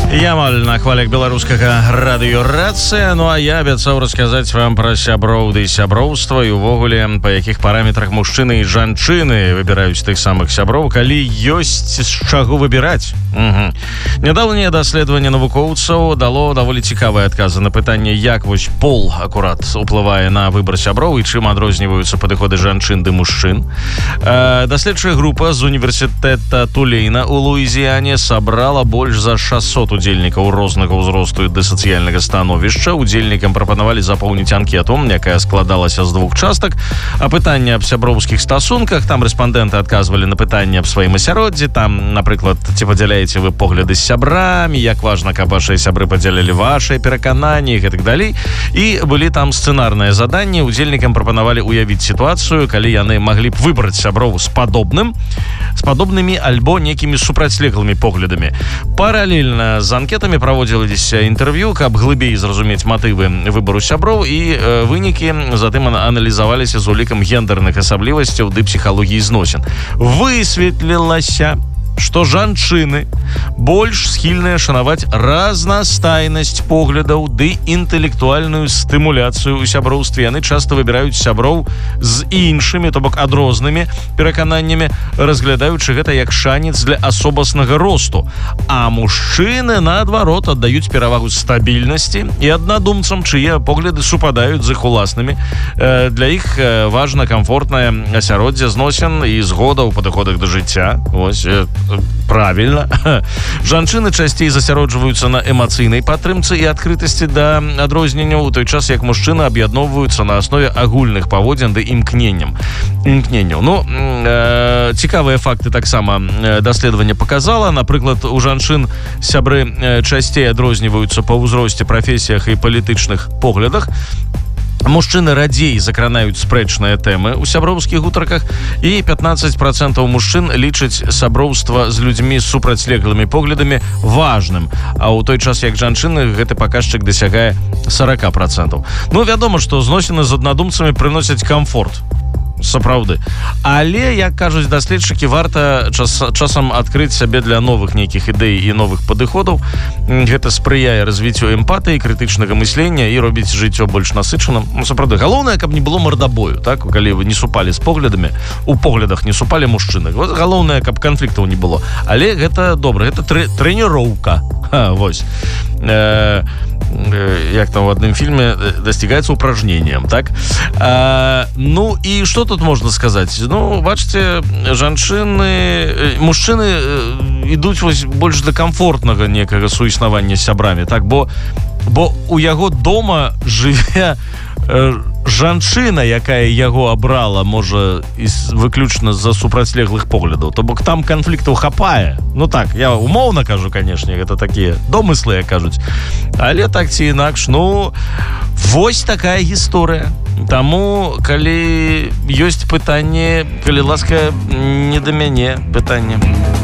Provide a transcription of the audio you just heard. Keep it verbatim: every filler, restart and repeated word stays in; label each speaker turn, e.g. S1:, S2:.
S1: Я маль на хвалях беларускага радыёрацыя. Ну а я абяцаў расказаць вам пра сяброў ды сяброўства і ўвогуле па якіх параметрах мужчыны і жанчыны выбіраюць тых самых сяброў, калі ёсць з чаго выбіраць. Угу. Нядаўняе даследаванне навукоўцаў дало даволі цікавыя адказы на пытанне, як вось пол акурат уплывае на выбар сяброў і чым адрозніваюцца падыходы жанчын ды мужчын. Э, даследчая група з універсітэта Тулейна у Луізіяне сабрала больш за шасот удзельнікаў рознага ўзросту ды сацыяльнага становішча. Удзельнікам прапанавалі запоўніць анкету, якая складалася з двух частак. Апытанне аб сяброўскіх стасунках. Там рэспандэнты адказвалі на пытанне аб сваім асяроддзі. Там, напрыклад, ці падзяляеце вы погляды з сябрамі, як важна, каб вашыя сябры падзялялі вашыя перакананні і гэтак далей. І былі там сцэнарныя заданні. Удзельнікам прапанавалі уявіць сітуацыю, калі яны маглі б выбраць сяброў з падобным, з падобнымі альбо некімі супрацьлеглымі поглядамі. Паралельна з анкетамі праводзіліся інтэрв'ю, каб глыбей зразумець матывы выбару сяброў, і э, вынікі затым аналізаваліся з улікам гендерных асаблівасцяў ды псіхалогіі зносін. Высветлілася, што жанчыны больш схільныя шанаваць разнастайнасць поглядаў ды інтэлектуальную стымуляцыю ў сяброўстве. Яны часта выбіраюць сяброў з іншымі, то бок адрознымі перакананнямі, разглядаючы гэта як шанец для асобаснага росту. А мужчыны, наадварот, аддаюць перавагу стабільнасці і аднадумцам, чые погляды супадаюць з іх уласнымі. Э, для іх э, важна камфортнае асяроддзе зносін і згода ў падыходах да жыцця. Вось, э, правильно. Жанчыны часцей засяроджваюцца на эмацыйнай падтрымцы і адкрытасці да адрозненняў, у той час як мужчыны аб'ядноўваюцца на аснове агульных паводзін ды імкненняў. імкненняў. Ну, э, цікавыя факты таксама даследаванне показала. Напрыклад, у жанчын сябры часцей адрозніваюцца па ўзросце, прафесіях і палітычных поглядах. Мужчыны радзей закранаюць спрэчныя тэмы ў сяброўскіх гутарках, і пятнаццаць процентаў мужчын лічаць сяброўства з людзьмі з супрацьлеглымі поглядамі важным, а ў той час як жанчыны гэты паказчык дасягае сорок процентаў. Ну, вядома, што зносіны з аднадумцамі прыносяць камфорт. Сапраўды. Але, як кажуць даследчыкі, варта час, часам адкрыць сябе для новых нейкіх ідэй і новых падыходаў. Гэта спрыяе развіццю эмпатыі, крытычнага мыслення і робіць жыццё больш насычаным. Ну, сапраўды, галоўнае, каб не было мардабою, так? Калі вы не супалі з поглядамі, у поглядах не супалі мужчыны. Вот галоўнае, каб канфліктаў не было. Але гэта добра, гэта трэ- трэніроўка. Ха, вось. Э, э, як там в адным фільме, дасягаецца упражненнем, так? Э, ну, і што тут можна сказаць? Ну, бачыце, жанчыны, мужчыны ідуць вось больш да камфортнага некага суіснавання з сябрамі, так? Бо, бо у яго дома жыве э, жанчына, якая яго абрала, можа, выключна з-за супрацьлеглых поглядаў. То бок там канфліктаў хапае. Ну так, я умоўна кажу, канешне, гэта такія домыслы, як кажуць. Але так ці інакш, ну, вось такая гісторыя. Таму, калі ёсць пытанне, калі ласка, не да мяне пытанне.